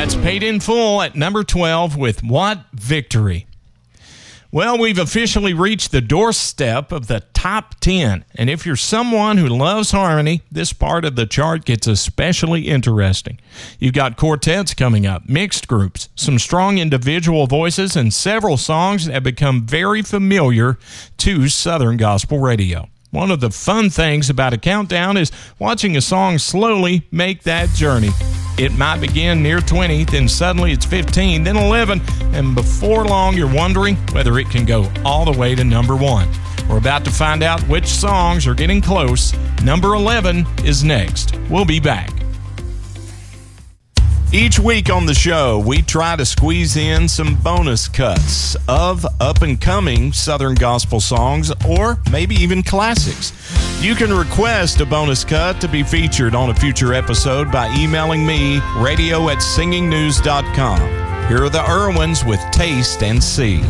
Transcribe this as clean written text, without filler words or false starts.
That's Paid in Full at number 12 with What Victory. Well, we've officially reached the doorstep of the top 10. And if you're someone who loves harmony, this part of the chart gets especially interesting. You've got quartets coming up, mixed groups, some strong individual voices, and several songs that have become very familiar to Southern Gospel Radio. One of the fun things about a countdown is watching a song slowly make that journey. It might begin near 20, then suddenly it's 15, then 11, and before long you're wondering whether it can go all the way to number 1. We're about to find out which songs are getting close. Number 11 is next. We'll be back. Each week on the show, we try to squeeze in some bonus cuts of up-and-coming Southern Gospel songs or maybe even classics. You can request a bonus cut to be featured on a future episode by emailing me, radio@singingnews.com. Here are the Irwins with Taste and See.